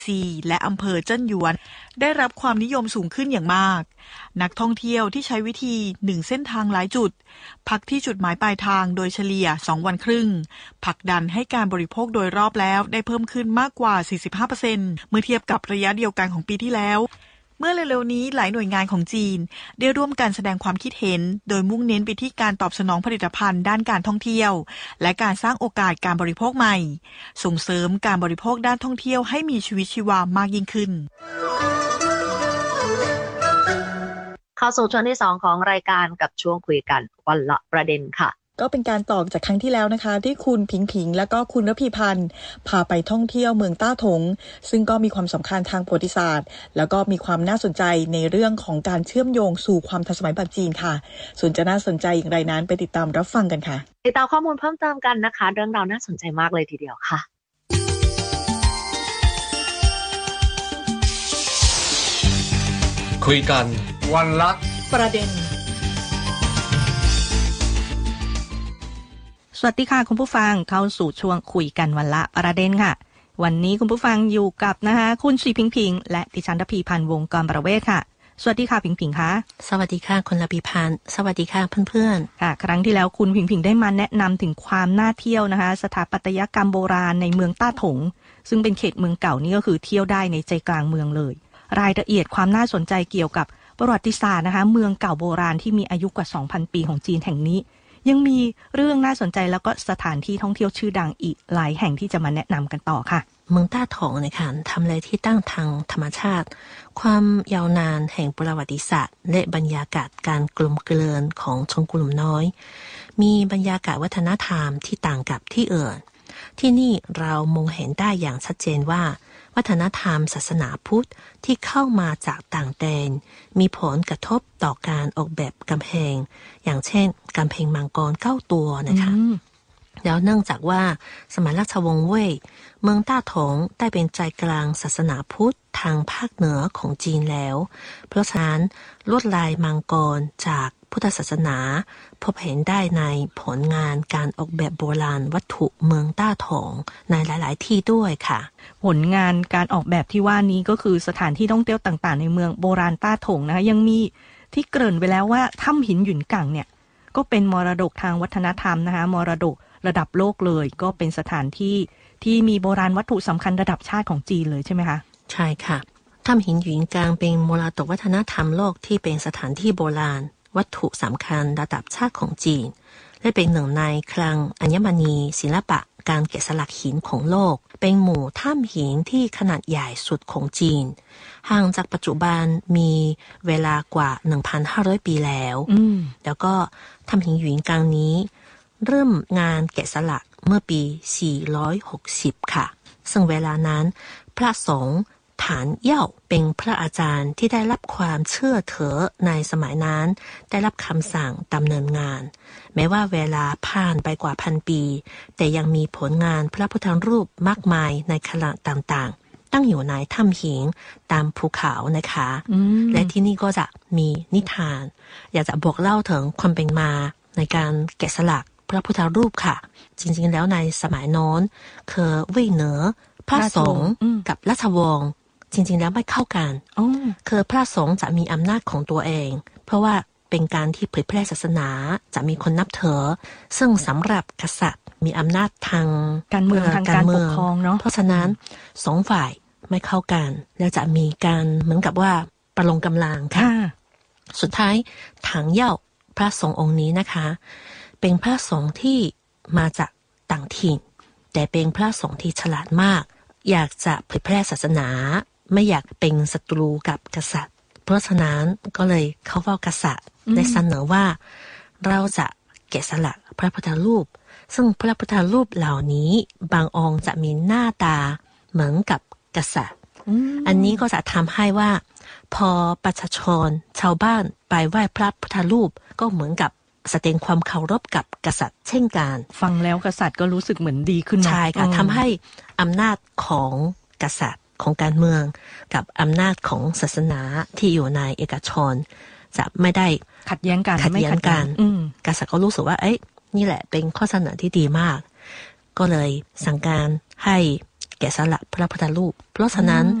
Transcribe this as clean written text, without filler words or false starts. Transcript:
ซีและอำเภอเจิ้นหยวนได้รับความนิยมสูงขึ้นอย่างมากนักท่องเที่ยวที่ใช้วิธี1เส้นทางหลายจุดพักที่จุดหมายปลายทางโดยเฉลี่ย2วันครึ่งผลักดันให้การบริโภคโดยรอบแล้วได้เพิ่มขึ้นมากกว่า 45% เมื่อเทียบกับระยะเดียวกันของปีที่แล้วเมื่อเร็วๆนี้หลายหน่วยงานของจีนได้ร่วมกันแสดงความคิดเห็นโดยมุ่งเน้นไปที่การตอบสนองผลิตภัณฑ์ด้านการท่องเที่ยวและการสร้างโอกาสการบริโภคใหม่ส่งเสริมการบริโภคด้านท่องเที่ยวให้มีชีวิตชีวามากยิ่งขึ้นเข้าสู่ช่วงที่2ของรายการกับช่วงคุยกันวันละประเด็นค่ะก็เป็นการตอบจากครั้งที่แล้วนะคะที่คุณผิงและก็คุณระพีพันธ์พาไปท่องเที่ยวเมืองต้าถงซึ่งก็มีความสำคัญทางประวัติศาสตร์แล้วก็มีความน่าสนใจในเรื่องของการเชื่อมโยงสู่ความทันสมัยแบบจีนค่ะส่วนจะน่าสนใจอย่างไรนั้นไปติดตามรับฟังกันค่ะติดตามข้อมูลเพิ่มเติมกันนะคะเรื่องราวน่าสนใจมากเลยทีเดียวค่ะคุยกันวันละประเด็นสวัสดีค่ะคุณผู้ฟังเข้าสู่ช่วงคุยกันวันละประเด็นค่ะวันนี้คุณผู้ฟังอยู่กับนะคะคุณสีพิงและดิฉันระพีพันธ์วงกรประเวศค่ะสวัสดีค่ะพิงค่ะสวัสดีค่ะคุณระพีพันธ์สวัสดีค่ะเพื่อนๆค่ะครั้งที่แล้วคุณพิงได้มาแนะนำถึงความน่าเที่ยวนะคะสถาปัตยกรรมโบราณในเมืองต้าถงซึ่งเป็นเขตเมืองเก่านี่ก็คือเที่ยวได้ในใจกลางเมืองเลยรายละเอียดความน่าสนใจเกี่ยวกับประวัติศาสตร์นะคะเมืองเก่าโบราณที่มีอายุกว่า 2,000 ปีของจีนแห่งนี้ยังมีเรื่องน่าสนใจแล้วก็สถานที่ท่องเที่ยวชื่อดังอีกหลายแห่งที่จะมาแนะนำกันต่อค่ะเมืองต้าถงนะคะทำเลที่ตั้งทางธรรมชาติความยาวนานแห่งประวัติศาสตร์และบรรยากาศการกลมเกลื่อนของชนกลุ่มน้อยมีบรรยากาศวัฒนธรรมที่ต่างกับที่อื่นที่นี่เรามองเห็นได้อย่างชัดเจนว่าวัฒนธรรมศาสนาพุทธที่เข้ามาจากต่างแดนมีผลกระทบต่อการออกแบบกำแพงอย่างเช่นกำแพงมังกร9ตัวนะคะแล้วเนื่องจากว่าสมัยราชวงศ์เว่ยเมืองต้าถงได้เป็นใจกลางศาสนาพุทธทางภาคเหนือของจีนแล้วเพราะฉะนั้นลวดลายมังกรจากพุทธศาสนาพบเห็นได้ในผลงานการออกแบบโบราณวัตถุเมืองต้าถงในหลายๆที่ด้วยค่ะผลงานการออกแบบที่ว่านี้ก็คือสถานที่ท่องเที่ยวต่างๆในเมืองโบราณต้าถงนะคะยังมีที่เกริ่นไปแล้วว่าถ้ำหินหยุนกั่งเนี่ยก็เป็นมรดกทางวัฒนธรรมนะคะมรดกระดับโลกเลยก็เป็นสถานที่ที่มีโบราณวัตถุสำคัญระดับชาติของจีนเลยใช่ไหมคะใช่ค่ะถ้ำหินหยุนกั่งเป็นมรดกวัฒนธรรมโลกที่เป็นสถานที่โบราณวัตถุสำคัญระดับชาติของจีนและเป็นหนึ่งในคลังอัญมณีศิลปะการแกะสลักหินของโลกเป็นหมู่ถ้ำหินที่ขนาดใหญ่สุดของจีนห่างจากปัจจุบันมีเวลากว่า 1,500 ปีแล้วแล้วก็ถ้ำหินหยุนกั่งนี้เริ่มงานแกะสลักเมื่อปี 460 ค่ะซึ่งเวลานั้นพระสงฆ์ฐานเย่าเป็นพระอาจารย์ที่ได้รับความเชื่อถือในสมัยนั้นได้รับคำสั่งดำเนินงานแม้ว่าเวลาผ่านไปกว่า1,000 ปีแต่ยังมีผลงานพระพุทธรูปมากมายในขนาดต่างๆตั้งอยู่ในถ้ำหินตามภูเขานะคะและที่นี่ก็จะมีนิทานอยากจะบอกเล่าถึงความเป็นมาในการแกะสลักพระพุทธรูปค่ะจริงๆแล้วในสมัยโน้นคือเว่ยเหนือพระสงฆ์กับราชวงศ์จริงๆแล้วไม่เข้ากันคือพระสงฆ์จะมีอำนาจของตัวเองเพราะว่าเป็นการที่เผยแพร่ศาสนาจะมีคนนับถือซึ่งสำหรับกษัตริย์มีอำนาจทางการเมืองทางการปกครองเนาะเพราะฉะนั้นสองฝ่ายไม่เข้ากันแล้วจะมีการเหมือนกับว่าประลองกำลังค่ะสุดท้ายถังเย่าพระสงฆ์องค์นี้นะคะเป็นพระสงฆ์ที่มาจากต่างถิ่นแต่เป็นพระสงฆ์ที่ฉลาดมากอยากจะเผยแพร่ศาสนาไม่อยากเป็นศัตรูกับกษัตริย์เพราะฉะนั้นก็เลยเข้าเฝ้ากษัตริย์ได้เสนอว่าเราจะแกะสลักพระพุทธรูปซึ่งพระพุทธรูปเหล่านี้บางองค์จะมีหน้าตาเหมือนกับกษัตริย์อันนี้ก็จะทำให้ว่าพอประชาชนชาวบ้านไปไหว้พระพุทธรูปก็เหมือนกับแสดงความเคารพกับกษัตริย์เช่นกันฟังแล้วกษัตริย์ก็รู้สึกเหมือนดีขึ้นใช่ค่ะทำให้อำนาจของกษัตริย์ของการเมืองกับอำนาจของศาสนาที่อยู่ในเอกชนจะไม่ได้ขัดแย้งกันกษัตริย์ก็รู้สึกว่านี่แหละเป็นข้อเสนอที่ดีมากก็เลยสั่งการให้แกะสลักพระพุทธรูปเพราะฉะนั้น